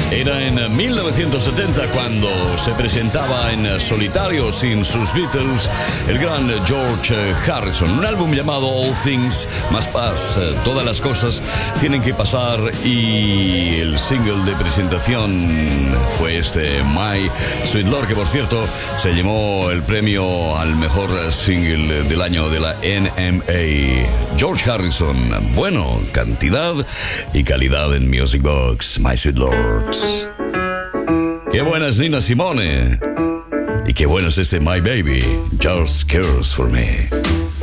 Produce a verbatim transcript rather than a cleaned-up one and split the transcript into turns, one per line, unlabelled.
Era en mil novecientos setenta cuando se presentaba en solitario sin sus Beatles el gran George Harrison. Un álbum llamado All Things Must Pass. Todas las cosas tienen que pasar, y el single de presentación fue este My Sweet Lord, que por cierto se llevó el premio al mejor single del año de la N M A. George Harrison, bueno, cantidad y calidad en Music Box. My Sweet Lord. Qué buena es Nina Simone. Y qué bueno es este My Baby, Just Cares For Me.